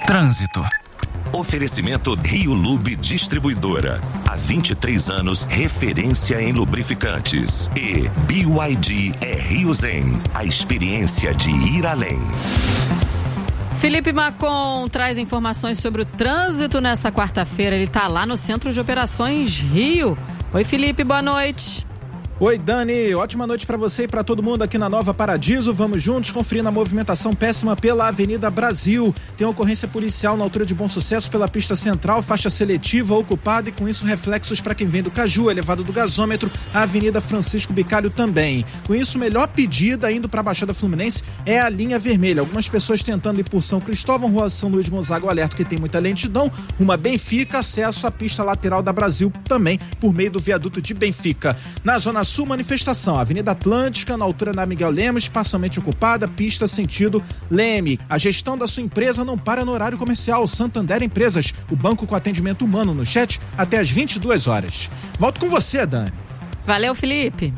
Trânsito. Oferecimento Rio Lube Distribuidora. Há 23 anos, referência em lubrificantes. E BYD é Rio Zen. A experiência de ir além. Felipe Macon traz informações sobre o trânsito nessa quarta-feira. Ele está lá no Centro de Operações Rio. Oi, Felipe, boa noite. Oi, Dani, ótima noite para você e para todo mundo aqui na Nova Paradiso. Vamos juntos conferir a movimentação péssima pela Avenida Brasil. Tem ocorrência policial na altura de Bom Sucesso pela pista central, faixa seletiva ocupada e com isso reflexos para quem vem do Caju, elevado do Gasômetro, a Avenida Francisco Bicalho também. Com isso, melhor pedida indo para a Baixada Fluminense é a linha vermelha. Algumas pessoas tentando ir por São Cristóvão, Rua São Luís Gonzaga, alerta que tem muita lentidão. Uma Benfica, acesso à pista lateral da Brasil também por meio do viaduto de Benfica. Na Zona Sul, manifestação, Avenida Atlântica, na altura da Miguel Lemos, parcialmente ocupada, pista sentido Leme. A gestão da sua empresa não para no horário comercial. Santander Empresas, o banco com atendimento humano no chat até às 22 horas. Volto com você, Dani. Valeu, Felipe.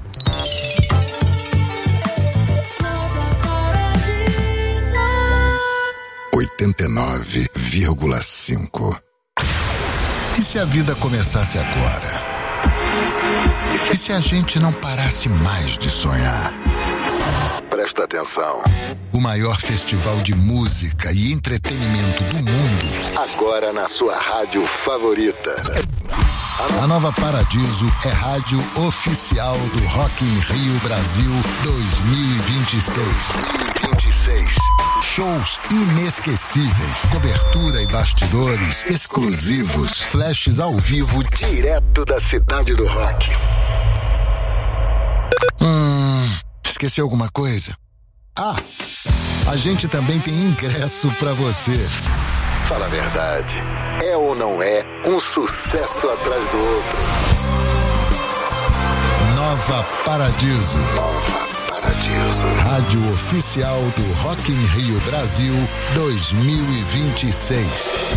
(89,5) E se a vida começasse agora? E se a gente não parasse mais de sonhar? Presta atenção. O maior festival de música e entretenimento do mundo, agora na sua rádio favorita. A Nova Paradiso é rádio oficial do Rock in Rio Brasil 2026. Shows inesquecíveis, cobertura e bastidores exclusivos, flashes ao vivo direto da cidade do rock. Esqueci alguma coisa? A gente também tem ingresso pra você. Fala a verdade, é ou não é um sucesso atrás do outro? Nova Paradiso. Rádio oficial do Rock in Rio Brasil 2026.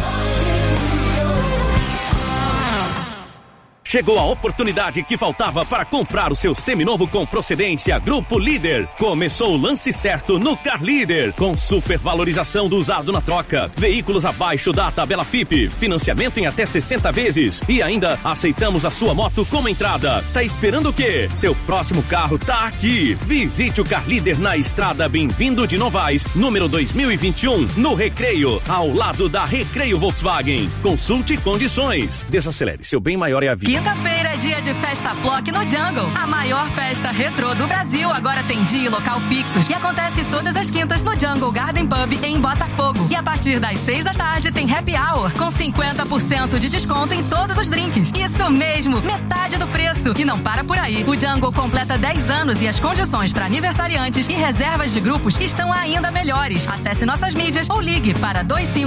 Chegou a oportunidade que faltava para comprar o seu seminovo com procedência Grupo Líder. Começou o lance certo no Car Líder, com supervalorização do usado na troca, veículos abaixo da tabela FIPE, financiamento em até 60 vezes e ainda aceitamos a sua moto como entrada. Tá esperando o quê? Seu próximo carro tá aqui. Visite o Car Líder na estrada Bem-vindo de Novaes, número 2021, no Recreio, ao lado da Recreio Volkswagen. Consulte condições. Desacelere, seu bem maior é a vida. Quinta-feira é dia de Festa Plock no Jungle. A maior festa retrô do Brasil agora tem dia e local fixos e acontece todas as quintas no Jungle Garden Pub em Botafogo. E a partir das 6 da tarde tem Happy Hour com 50% de desconto em todos os drinks. Isso mesmo, metade do preço. E não para por aí. O Jungle completa 10 anos e as condições para aniversariantes e reservas de grupos estão ainda melhores. Acesse nossas mídias ou ligue para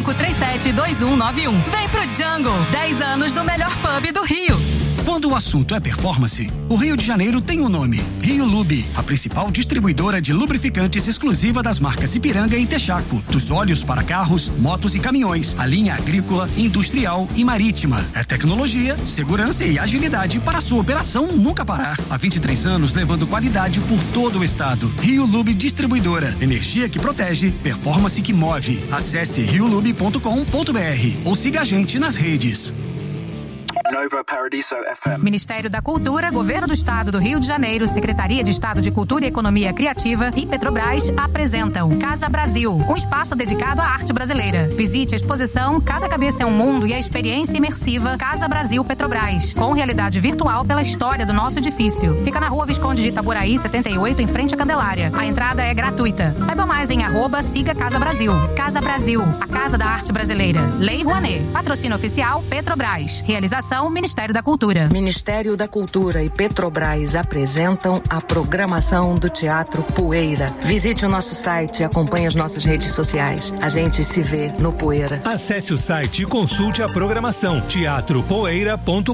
2537-2191. Vem pro Jungle. 10 anos do melhor pub do Rio. Quando o assunto é performance, o Rio de Janeiro tem um nome: Rio Lube, a principal distribuidora de lubrificantes exclusiva das marcas Ipiranga e Texaco. Dos óleos para carros, motos e caminhões, a linha agrícola, industrial e marítima. É tecnologia, segurança e agilidade para a sua operação nunca parar. Há 23 anos levando qualidade por todo o estado. Rio Lube Distribuidora. Energia que protege, performance que move. Acesse riolube.com.br ou siga a gente nas redes. Nova Paradiso FM. Ministério da Cultura, Governo do Estado do Rio de Janeiro, Secretaria de Estado de Cultura e Economia Criativa e Petrobras apresentam Casa Brasil, um espaço dedicado à arte brasileira. Visite a exposição Cada Cabeça é um Mundo e a experiência imersiva Casa Brasil Petrobras, com realidade virtual pela história do nosso edifício. Fica na Rua Visconde de Itaboraí, 78, em frente à Candelária. A entrada é gratuita. Saiba mais em @siga Casa Brasil. Casa Brasil, a Casa da Arte Brasileira. Lei Rouanet. Patrocínio oficial Petrobras. Realização Ministério da Cultura. Ministério da Cultura e Petrobras apresentam a programação do Teatro Poeira. Visite o nosso site e acompanhe as nossas redes sociais. A gente se vê no Poeira. Acesse o site e consulte a programação teatropoeira.com.br.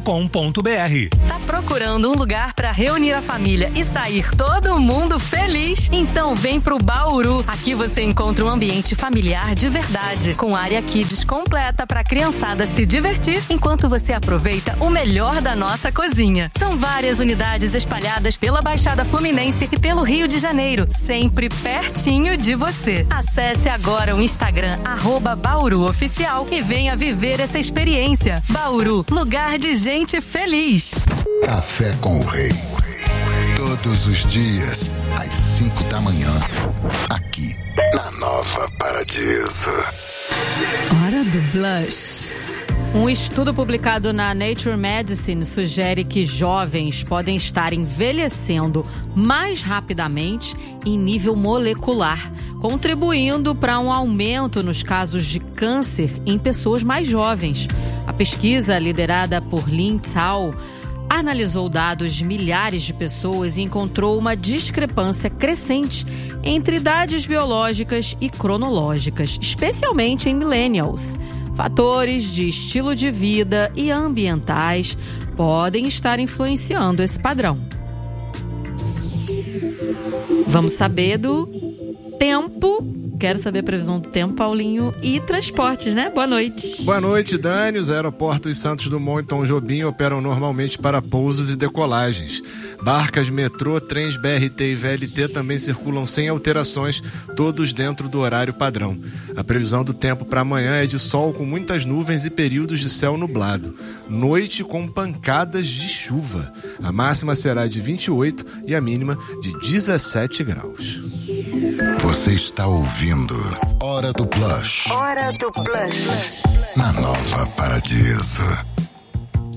Tá procurando um lugar para reunir a família e sair todo mundo feliz? Então vem pro Bauru. Aqui você encontra um ambiente familiar de verdade, com área kids completa para a criançada se divertir enquanto você aproveita aproveita o melhor da nossa cozinha. São várias unidades espalhadas pela Baixada Fluminense e pelo Rio de Janeiro, sempre pertinho de você. Acesse agora o Instagram @BauruOficial e venha viver essa experiência. Bauru, lugar de gente feliz. Café com o Rei. Todos os dias, às 5 da manhã, aqui na Nova Paradiso. Hora do Blush. Um estudo publicado na Nature Medicine sugere que jovens podem estar envelhecendo mais rapidamente em nível molecular, contribuindo para um aumento nos casos de câncer em pessoas mais jovens. A pesquisa, liderada por Lin Tsao, analisou dados de milhares de pessoas e encontrou uma discrepância crescente entre idades biológicas e cronológicas, especialmente em millennials. Fatores de estilo de vida e ambientais podem estar influenciando esse padrão. Vamos saber do tempo. Quero saber a previsão do tempo, Paulinho, e transportes, né? Boa noite. Boa noite, Dani. Os aeroportos Santos Dumont e Tom Jobim operam normalmente para pousos e decolagens. Barcas, metrô, trens, BRT e VLT também circulam sem alterações, todos dentro do horário padrão. A previsão do tempo para amanhã é de sol com muitas nuvens e períodos de céu nublado. Noite com pancadas de chuva. A máxima será de 28 e a mínima de 17 graus. Você está ouvindo Hora do Blush. Hora do Blush. Na Nova Paradiso.